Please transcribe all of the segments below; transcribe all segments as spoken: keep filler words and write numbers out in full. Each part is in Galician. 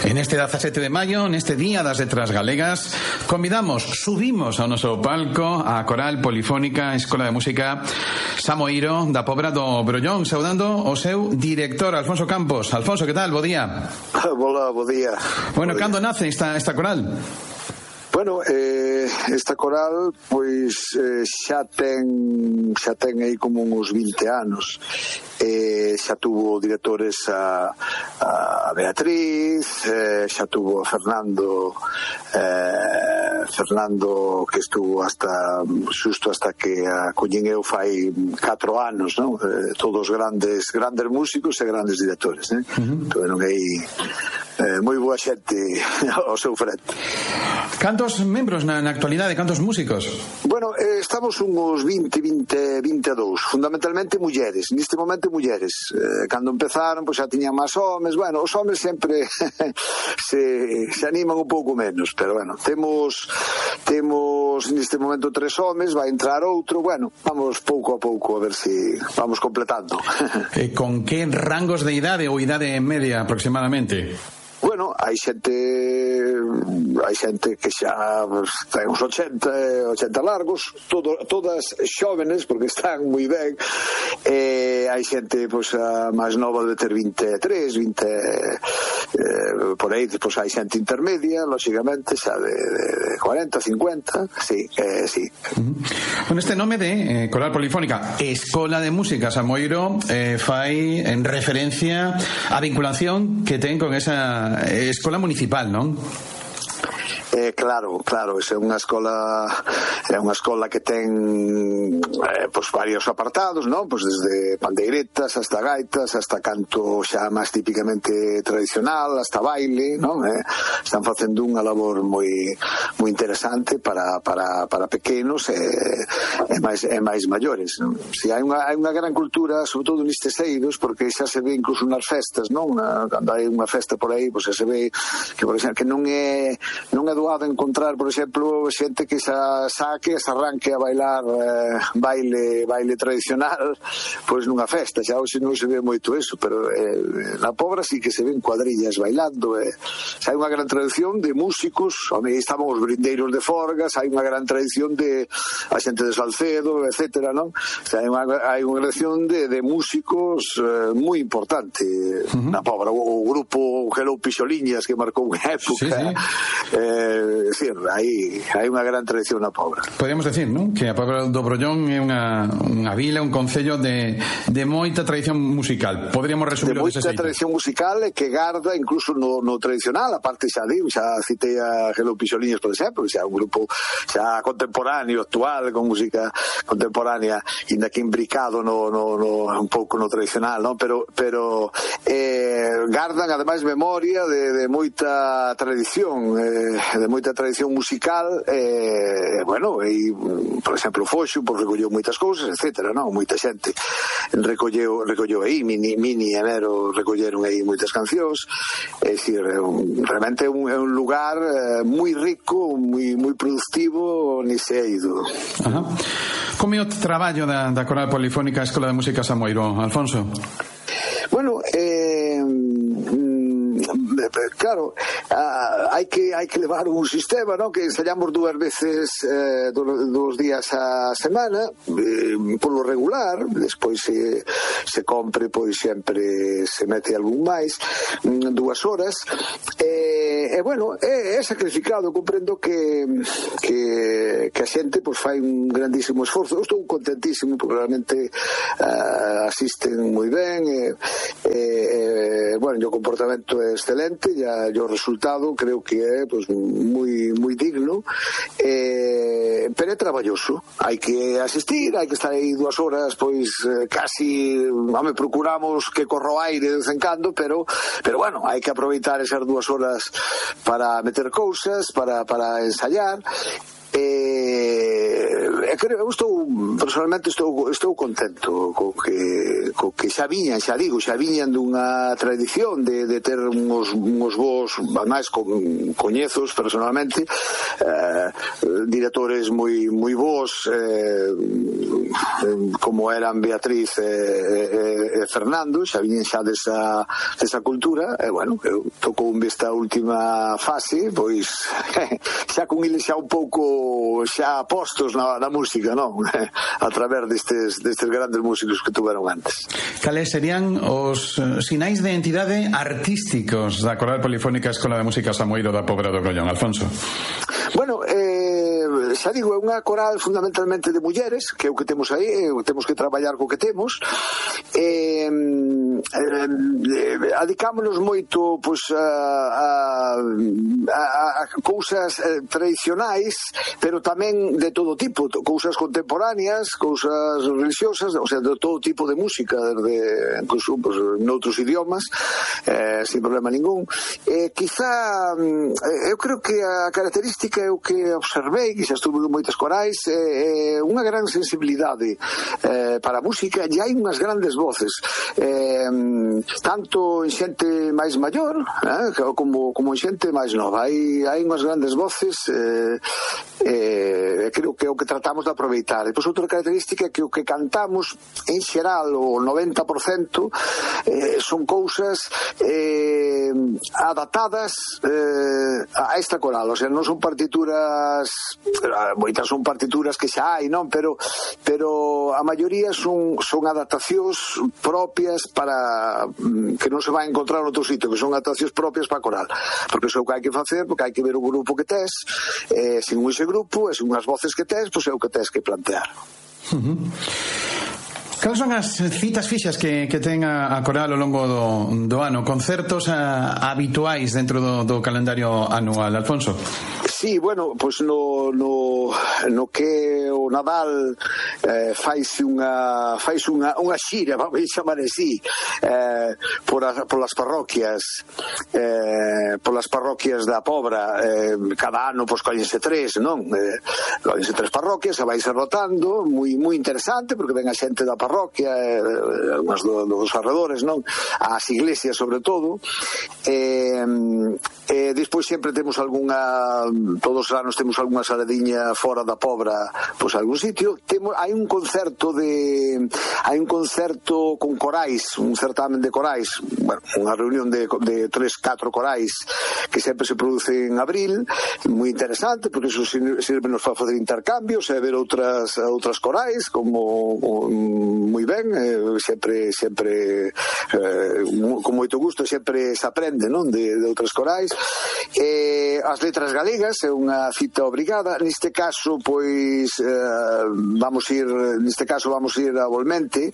En este dezasete de maio, neste Día das Letras Galegas, convidamos, subimos ao noso palco a Coral Polifónica Escola de Música Samoiro da Pobra do Brollón, saudando o seu director, Alfonso Campos. Alfonso, que tal? Bo día. Hola, bo día. Bueno, bo cando día. nace esta, esta coral? Bueno, eh, esta coral pois eh, xa ten xa ten aí como uns vinte anos. Eh, xa tuvo directores a, a Beatriz, eh, xa tuvo a Fernando eh, Fernando que estuvo hasta xusto hasta que a collín eu fai catro anos, non? Eh, todos grandes grandes músicos e grandes directores, eh? Uh-huh. Tuveron aí eh, moi boa xente ao seu frente. Cantos membros na, na actualidade, cantos músicos? Bueno, eh, estamos uns vinte, vinte, vinte e dous, fundamentalmente mulleres, neste momento mulleres. Eh, cando empezaron, pois xa tiñan máis homes, bueno, os homes sempre se, se animan un pouco menos, pero bueno, temos temos neste momento tres homes, vai entrar outro, bueno, vamos pouco a pouco a ver se si vamos completando. E con que rangos de idade ou idade media aproximadamente? Bueno, hai xente hai xente que xa pues, ten uns ochenta, ochenta largos, todo, todas xóvenes porque están moi ben, e hai xente pues, a máis nova de ter vinte e tres, vinte eh, por aí, pues, hai xente intermedia, lógicamente xa de, de, de cuarenta, cincuenta, sí, eh, sí. Uh-huh. Con este nome de eh, Coral Polifónica Escola de Música Samoiro eh, fai en referencia á vinculación que ten con esa escola municipal, non? Eh, claro, claro, é unha escola é unha escola que ten eh, pues, varios apartados, non? Pues desde pandeiretas hasta gaitas, hasta canto xa máis típicamente tradicional, hasta baile, non? Eh, están facendo unha labor moi moi interesante para, para, para pequenos e, e máis e máis maiores, non? Si hai unha hai unha gran cultura, sobre todo nestes eidos, porque xa se ve incluso nas festas, non? Cando hai unha festa por aí, pues, xa se ve que por exemplo que non é non é doado encontrar, por exemplo, xente que xa saque, se arranque a bailar eh, baile baile tradicional pois nunha festa, xa hoxe non se ve moito eso, pero eh, na Pobra sí que se ven cuadrillas bailando, eh. Xa hai unha gran tradición de músicos, onde estaban os brindeiros de Forgas, hai unha gran tradición de a xente de Salcedo, etcétera, non? Xa hai unha, hai unha tradición de, de músicos eh, moi importante uh-huh. na Pobra, o, o grupo Hello Pixoliñas que marcou unha época, sí, sí. eh É dicir, hai, hai unha gran tradición na Pobra. Podríamos decir, non? Que a Pobra do Brollón é unha, unha vila, un concello de, de moita tradición musical. Podríamos resumir de moita tradición musical e que garda incluso no, no tradicional, a parte xa digo, xa citei a Hello Pixoliñas, por exemplo, xa un grupo xa contemporáneo, actual, con música contemporánea, inda que imbricado no, no, no, un pouco no tradicional, non? Pero, pero eh, gardan ademais memoria de, de moita tradición, eh, de moita tradición musical, eh, bueno, e, por exemplo, Foxo, pues, recolleu moitas cousas, etcétera, non? Moita xente recolleu, recolleu aí, Mini, Mini e Nero recolleron aí moitas cancións, é dicir, é un, realmente é un, é un lugar eh, moi rico, moi, moi productivo nese eido. Ajá. Como é o traballo da, da Coral Polifónica Escola de Música Samoiro, Alfonso? Bueno, eh... claro, ah, hai que hai que levar un sistema, non? Que ensayamos dúas veces eh, dos, dos días a semana, eh, polo regular, despois se, se compre, pois sempre se mete algún máis, dúas horas, e, e bueno, é, é sacrificado, comprendo que, que, que a xente pois fai un grandísimo esforzo. Eu estou contentísimo porque realmente uh, asisten moi ben, e, e, e bueno, o comportamento é excelente, e o resultado creo que é pues, moi moi digno, eh, pero é traballoso, hai que asistir, hai que estar aí dúas horas, pois casi, home, procuramos que corra o aire de vez en cando, pero, pero bueno, hai que aproveitar esas dúas horas para meter cousas, para, para ensayar. E, eu estou, personalmente estou, estou contento co que, co que xa viñan, xa digo, xa viñan dunha tradición de, de ter uns, uns vos, máis con, coñezos personalmente, eh, directores moi, moi vos, eh, como eran Beatriz e, e, e Fernando, xa viñan xa desa, desa cultura, e bueno, eu tocou esta última fase, pois xa con eles xa un pouco xa postos na, na música, non? A través destes, destes grandes músicos que tuveron antes. Cales serían os sinais de entidade artísticos da Coral Polifónica Escola de Música Samoiro da Pobra do Collón, Alfonso? Bueno, eh, xa digo, é unha coral fundamentalmente de mulleres, que é o que temos aí, temos que traballar co que temos. Eh, eh, adicámonos moito pois, a, a, a, a cousas eh, tradicionais, pero tamén de todo tipo, cousas contemporáneas, cousas religiosas, o sea, de todo tipo de música, desde incluso pues, noutros idiomas, eh, sin problema ningún. Eh, quizá, eh, eu creo que a característica é o que observei, que xa estuve en moitas corais, é eh, unha gran sensibilidade eh, para a música, e hai unhas grandes voces, eh, tanto en xente máis maior eh, como, como en xente máis nova. Hai, hai unhas grandes voces, eh, eh, creo que é o que tratamos de aproveitar. E pois outra característica é que o que cantamos en xeral o noventa por cento eh, son cousas eh, adaptadas eh, a esta coral, o sea, non son partituras, moitas son partituras que xa hai, non? Pero, pero a maioría son, son adaptacións propias para que non se vai encontrar en outro sitio, que son adaptacións propias para a coral, porque iso é o que hai que facer, porque hai que ver o grupo que tes, eh, sin ese grupo, e sin unhas voces que tes, pois é o que tes que plantear. Uh-huh. Cales son as citas fixas que, que ten a, a coral ao longo do, do ano? Concertos a, habituais dentro do, do calendario anual, Alfonso? Sí, bueno, pois no, no, no que o Nadal eh, faise unha faise unha, unha xira, vamos chamar así, eh, por as, por as parroquias, eh, por as parroquias da Pobra, eh, cada ano pois collense tres, non? Eh, collense tres parroquias, se vai ser rotando, moi moi interesante, porque ven a xente da parroquia, eh, unhas do, dos arredores, non? As iglesias sobre todo. Eh, eh, despois sempre temos algunha, todos os anos temos algunha saladiña fora da Pobra, pois algún sitio. Temos, hai un concerto de hai un concerto con corais, un certamen de corais, bueno, unha reunión de, de tres, catro corais que sempre se produce en abril, moi interesante, porque iso sirve nos para fazer intercambios e ver outras outras corais como moi ben, eh, sempre sempre eh, con moito gusto, sempre se aprende, non, de, de outras corais. Eh, as letras galegas é unha cita obrigada, neste caso pois eh, vamos ir neste caso vamos ir a Volmente,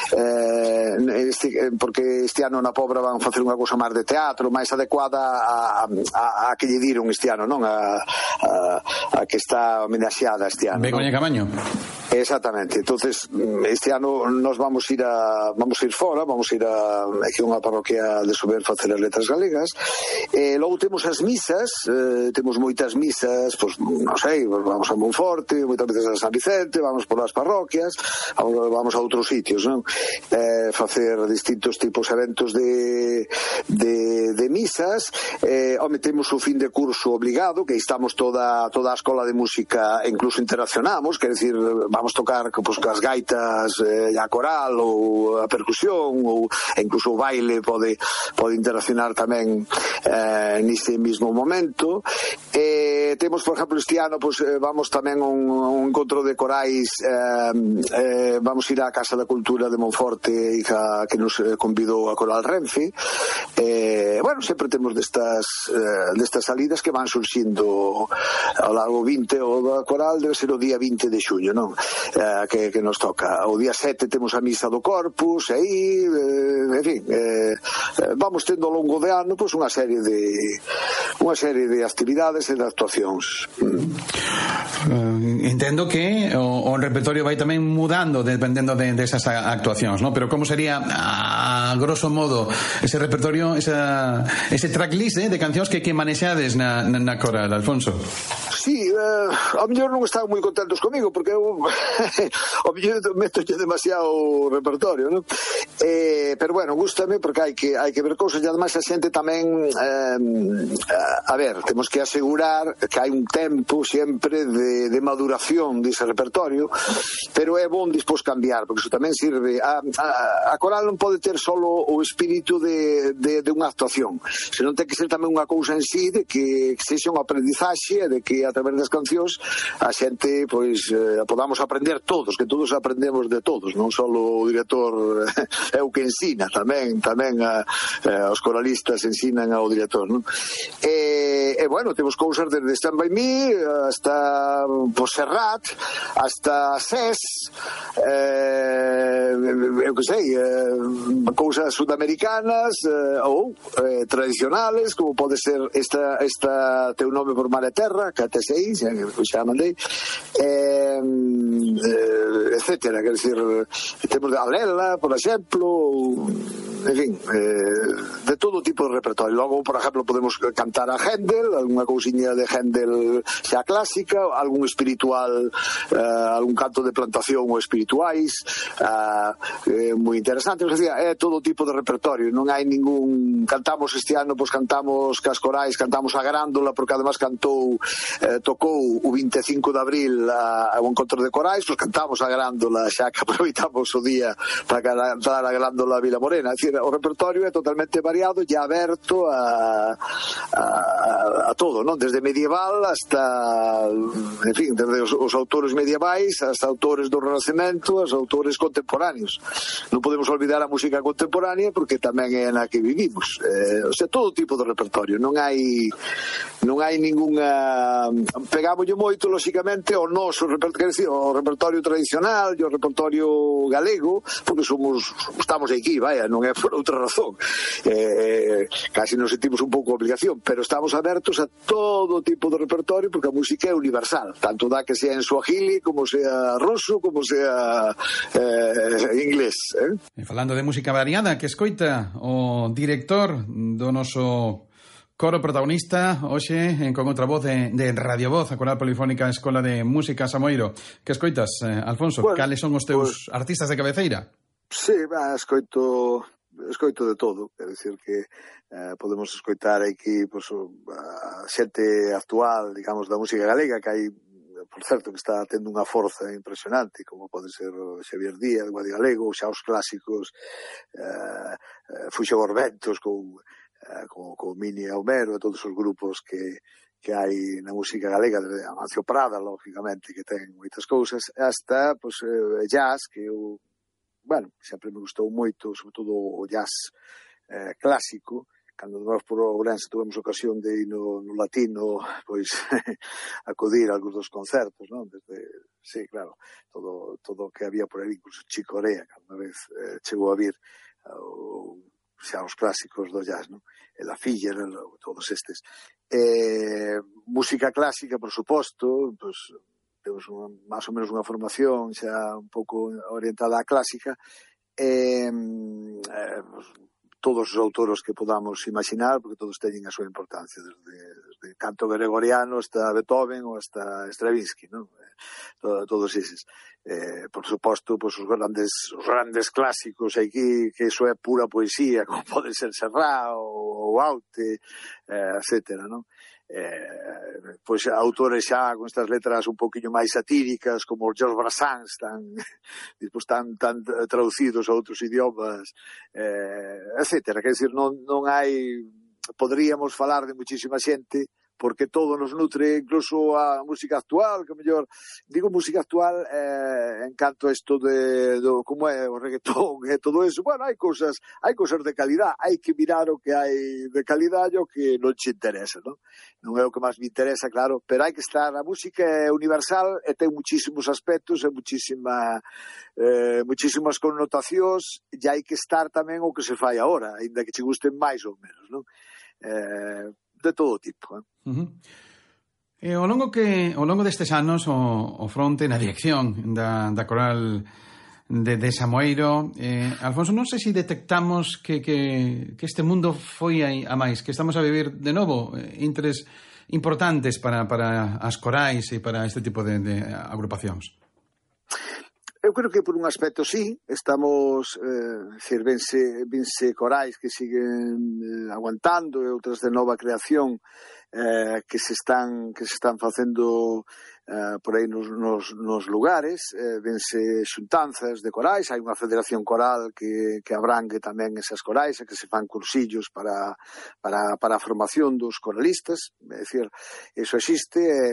eh, este, porque este ano na Pobra van facer unha cousa máis de teatro, máis adecuada a, a, a que lle diron este ano, non, a, a, a que está homenaxeada este ano. Begoña Camaño. Exactamente. Entonces este ano nos vamos ir a vamos a ir fora, vamos a ir a aquí unha parroquia de Sober facer as letras galegas. E logo temos as misas, eh, temos moitas misas, pois non sei, vamos a Monforte, moitas veces a San Vicente, vamos por as parroquias, vamos, vamos a outros sitios, non? Eh, facer distintos tipos de eventos de de, de misas. Eh, home, temos o fin de curso obligado, que estamos toda toda a escola de música, incluso interaccionamos, quer decir, vamos tocar pues, as gaitas eh, a coral ou a percusión ou incluso o baile pode, pode interaccionar tamén eh, neste mismo momento. Eh, temos, por exemplo, este ano pues, eh, vamos tamén a un, un encontro de corais, eh, eh, vamos ir á Casa da Cultura de Monforte e a, que nos convidou a Coral Renfe. Eh, bueno, sempre temos destas, eh, destas salidas que van surxindo ao largo vinte, o da coral debe ser o día vinte de xuño, non? Eh, que, que nos toca. O día sete temos a misa do Corpus, e aí, eh, en fin, eh, vamos tendo ao longo de ano pois, unha serie de unha serie de actividades e de actuacións. Mm. Uh, entendo que o, o repertorio vai tamén mudando dependendo de, de esas actuacións, ¿no? Pero como sería a grosso modo ese repertorio, esa, ese tracklist eh, de cancións que, que manexades na, na, na coral, Alfonso? sí, uh, ao mellor non estaban moi contentos comigo, porque eu ao mellor metolle demasiado repertorio, non? Eh, pero bueno, gústame porque hai que hai que ver cousas, e ademais a xente tamén eh, a ver, temos que asegurar que hai un tempo sempre de, de maduración dese repertorio, pero é bon dispós cambiar, porque iso tamén sirve a, a, a coral non pode ter solo o espírito de, de, de unha actuación, senón ten que ser tamén unha cousa en sí de que sexa un aprendizaxe, de que a través das cancións a xente pois eh, podamos aprender todos, que todos aprendemos de todos, non só o director é o que ensina, tamén tamén a, a, os coralistas ensinan ao director, non? E, e bueno, temos cousas desde Stand By Me hasta pues, Serrat, hasta SES, eh, eu que sei, eh, cousas sudamericanas eh, ou eh, tradicionales, como pode ser esta, esta Teu nome por mar e terra, que até sei, xa, xa mandei, eh, eh, etcétera, quer dizer, temos de Alela, por exemplo, en fin, eh, de todo tipo de repertorio. Logo, por exemplo, podemos cantar a Händel, algunha cousiña de Händel xa clásica, algún espiritual, eh, algún canto de plantación ou espirituais, eh, eh, moi interesante, o sea, é todo tipo de repertorio, non hai ningún, cantamos este ano, pois cantamos cas corais, cantamos a Grándola, porque además cantou, eh, tocou o vinte e cinco de abril a, a un encontro de corais, pois cantamos a Grándola, xa que aproveitamos o día para cantar a Grándola Vila Morena. É dicir, o repertorio é totalmente variado e aberto a, a, a todo, non? Desde medieval hasta, en fin, desde os, os autores medievais hasta autores do Renacemento, os autores contemporáneos. Non podemos olvidar a música contemporánea porque tamén é na que vivimos. Eh, o sea, todo tipo de repertorio. Non hai non hai ningunha, pegámoslle moito lóxicamente ao noso repertorio, decir, o repertorio tradicional e o repertorio galego, porque somos estamos aquí, vaya, non é por outra razón, eh, casi nos sentimos un pouco obligación, pero estamos abertos a todo tipo de repertorio porque a música é universal, tanto dá que sea en suajili como sea ruso, como sea eh, inglés, eh? E falando de música variada, que escoita o director do noso coro protagonista hoxe en con outra voz de, de Radio Voz, a Coral Polifónica Escola de Música Samoiro. Que escoitas, eh, Alfonso? Bueno, cales son os teus pues, artistas de cabeceira? Sí, va, escoito escoito de todo, é dicir que eh, podemos escoitar aquí pues, a xente actual, digamos, da música galega, que hai, por certo, que está tendo unha forza impresionante, como pode ser Xavier Díaz, Guadi Galego, xa os clásicos, eh, eh, Fuxo Gorventos, con con, con Mini e Homero e todos os grupos que, que hai na música galega, de Amancio Prada, lógicamente, que ten moitas cousas, hasta pues, eh, jazz, que eu, bueno, sempre me gustou moito, sobre todo o jazz eh, clásico. Cando nós por Ourense tuvemos ocasión de ir no, no latino, pois acudir a algúns dos concertos, non? Desde, sí, claro, todo todo o que había por aí, incluso Chico Corea, que unha vez eh, chegou a vir, o xa os clásicos do jazz, non? E La Filla, todos estes. Eh, música clásica, por suposto, pues, temos unha, máis ou menos unha formación xa un pouco orientada á clásica, eh, eh, todos os autores que podamos imaginar, porque todos teñen a súa importancia, desde, desde canto gregoriano hasta Beethoven ou hasta Stravinsky, non? Todo, todos eses. Eh, por suposto, pues, os grandes os grandes clásicos aquí, que iso é pura poesía, como pode ser Serrat ou Aute, eh, etcétera, non? Eh, pois autores xa con estas letras un poquinho máis satíricas, como os Georges Brassens, tan, pues, tan, tan traducidos a outros idiomas, eh, etcétera. Quer dizer, non, non hai, poderíamos falar de muchísima xente, porque todo nos nutre, incluso a música actual, que mellor, digo música actual eh, en canto a isto de, do, como é o reggaetón e todo eso, bueno, hai cousas, hai cousas de calidad, hai que mirar o que hai de calidad e o que non te interesa, non? Non é o que máis me interesa, claro, pero hai que estar, a música é universal e ten muchísimos aspectos e muchísima, eh, muchísimas connotacións, e hai que estar tamén o que se fai agora, ainda que che gusten máis ou menos, non? Eh, de todo tipo, eh? Uh-huh. E ao longo que ao longo destes anos o, o fronte na dirección da, da coral de, de Samoeiro, eh, Alfonso, non sei se detectamos que, que, que este mundo foi a, a máis, que estamos a vivir de novo eh, intres importantes para, para as corais e para este tipo de, de agrupacións? Eu creo que por un aspecto sí, estamos, eh, decir, vense, vense corais que siguen eh, aguantando e outras de nova creación eh, que se están que se están facendo eh, por aí nos, nos, nos lugares, eh, vense xuntanzas de corais, hai unha federación coral que, que abrangue tamén esas corais e que se fan cursillos para, para, para a formación dos coralistas, é dicir, iso existe e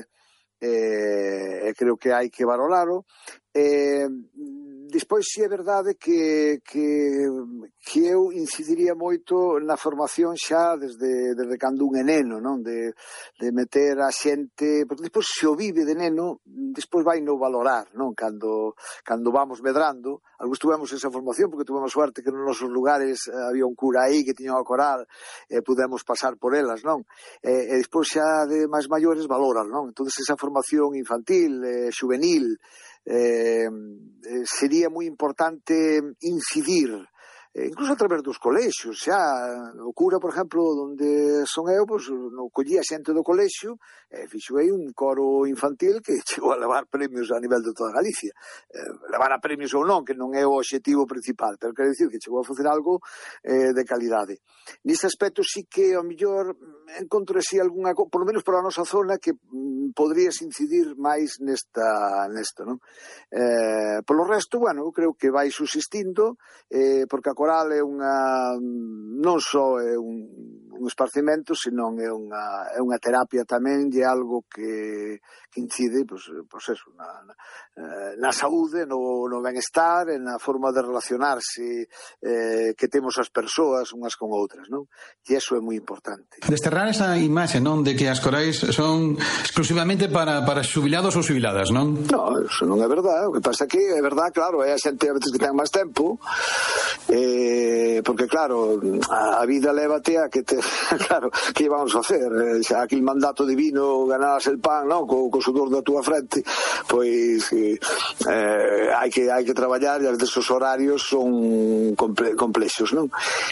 e creo que hai que valoralo. Eh, despois si é verdade que, que, que eu incidiría moito na formación xa desde, desde cando un é neno, non? De, de meter a xente, porque despois se o vive de neno, despois vai no valorar, non? Cando, cando vamos medrando, algúns tuvemos esa formación porque tuvemos suerte que nos nosos lugares había un cura aí que tiña unha coral e eh, pudemos pasar por elas, non? E, e despois xa de máis maiores valoran, non? Entón esa formación infantil, eh, juvenil, Eh, eh, sería moi importante incidir eh, incluso a través dos colexios xa, o cura, por exemplo, onde son eu, pois, no collía xente do colexio e fixo aí un coro infantil que chegou a levar premios a nivel de toda Galicia, eh, levar a premios ou non, que non é o obxectivo principal, pero quero dicir que chegou a facer algo eh, de calidade. Neste aspecto sí que ao mellor encontro así algunha, por lo menos para a nosa zona, que mm, podrías incidir máis nesta, nesta, non? Eh, polo resto, bueno, eu creo que vai subsistindo, eh, porque a coral é unha, non só é un, un esparcimento, senón é unha, é unha terapia tamén, e algo que, que incide, pois, pois eso, na, na, na saúde, no, no benestar, e na forma de relacionarse eh, que temos as persoas unhas con outras, non? E iso é moi importante. Desterrar esa imaxe, non, de que as corais son exclusivamente para, para xubilados ou xubiladas, non? Non, eso non é verdade. O que pasa que é verdade, claro, é a xente a veces que ten máis tempo, eh, porque claro, a, a vida lévate a que te, claro, que vamos a facer? Eh, xa aquel mandato divino, ganaras el pan, non, co, co sudor da túa frente, pois eh, eh, hai que hai que traballar, e a veces os horarios son comple, complexos, non?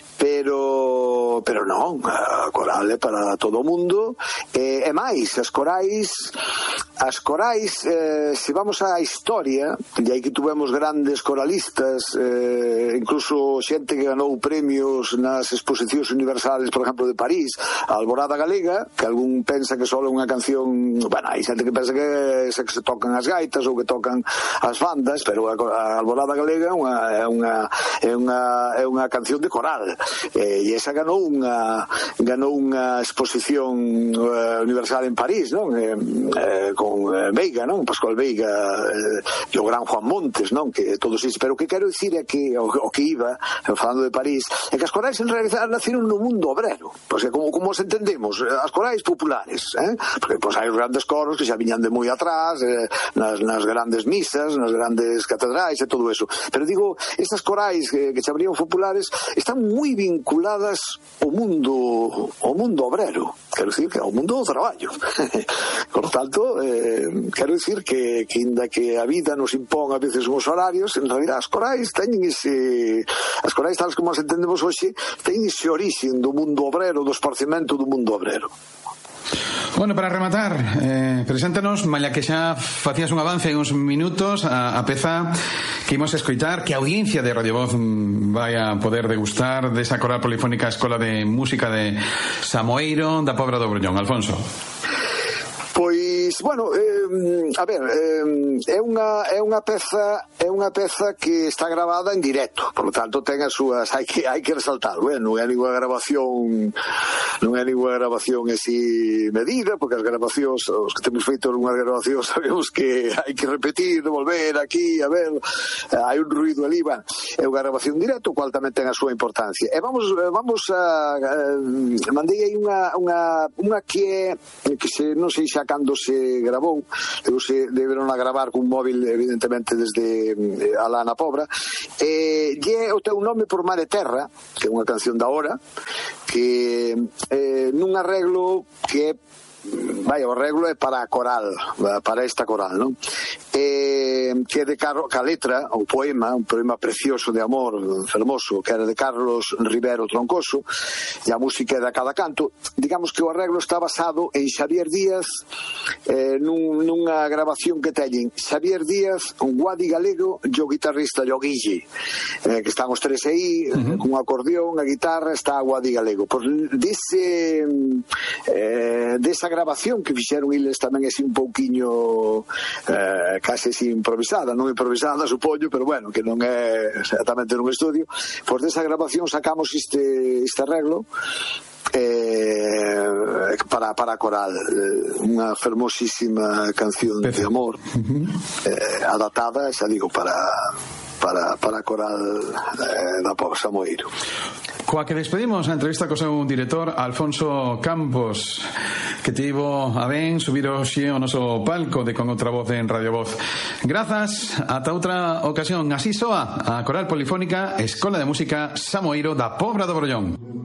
Pero pero non, a coral é para todo o mundo, e, e máis, as corais as corais, eh, se vamos á historia, e aí que tuvemos grandes coralistas, eh, incluso xente que ganou premios nas exposicións universales, por exemplo, de París, a Alborada Galega, que algún pensa que só é unha canción, bueno, hai xente que pensa que é que se tocan as gaitas ou que tocan as bandas, pero a, a Alborada Galega é unha, é unha, é unha, é unha canción de coral, eh, e esa ganou unha ganou unha exposición uh, universal en París, non? Eh, eh, con eh, Veiga, non? Pascual Veiga eh, e o gran Juan Montes, non? Que todos isto, pero o que quero dicir é que o, o que iba, falando de París, é que as corais en realidad naceron no mundo obrero, pois como, como os entendemos, as corais populares, eh? Porque pois hai os grandes coros que xa viñan de moi atrás, eh, nas, nas grandes misas, nas grandes catedrais e todo eso, pero digo, estas corais que, que chamarían populares están moi vinculadas ao mundo ao mundo obrero, quero dicir que ao mundo do traballo. Por tanto, eh, quero dicir que, que inda que a vida nos impón a veces uns horarios, en realidad as corais teñen ese, as corais tales como as entendemos hoxe, teñen ese orixen do mundo obrero, do esparcimento do mundo obrero. Bueno, para rematar, eh, preséntanos, malla que xa facías un avance en uns minutos, a, a peza que imos escoitar, que a audiencia de Radio Voz vai a poder degustar desa coral polifónica Escola de Música de Samoeiro da Pobra do Brollón. Alfonso. Pois, bueno, eh, a ver, eh, é unha é unha peza é unha peza que está gravada en directo, por lo tanto ten as súas, hai que hai que resaltarlo, eh? Non é ninguna grabación, non é ninguna grabación así medida, porque as grabacións, os que temos feito unhas grabacións sabemos que hai que repetir, volver aquí, a ver, hai un ruido ali, bueno, é unha grabación directo, cual tamén ten a súa importancia. E vamos vamos a, a mandei aí unha unha unha que que se non sei xa cando se grabou, se deberon a gravar cun móvil evidentemente desde eh, alá na Pobra, e lle o teu nome por mar e terra, que é unha canción da hora, que eh, nun arreglo que é, vai, o arreglo é para a coral, para esta coral, non? eh, que é de Carlos, ca letra, o poema, un poema precioso de amor, fermoso, que era de Carlos Rivero Troncoso, e a música é de Cada Canto. Digamos que o arreglo está basado en Xavier Díaz, eh, nun, nunha grabación que teñen Xavier Díaz, un Guadi Galego e o guitarrista Lloguille, eh, que están os tres aí, uh-huh. cun acordeón, a guitarra, está a Guadi Galego. Pois dese, eh, desa grabación que fixeron eles tamén é un pouquiño eh, case así improvisada, non improvisada supoño, pero bueno, que non é exactamente nun estudio. Pois desa grabación sacamos este, este arreglo eh, para, para coral, eh, unha fermosísima canción de amor, uh-huh. eh, adaptada, xa digo, para para, para coral eh, da Pobra Samoeiro. Coa que despedimos a entrevista co seu director Alfonso Campos, que tivo a ben subir hoxe ao noso palco de Con Outra Voz en Radio Voz. Grazas, ata outra ocasión. Así soa a Coral Polifónica Escola de Música Samoeiro da Pobra do Brollón.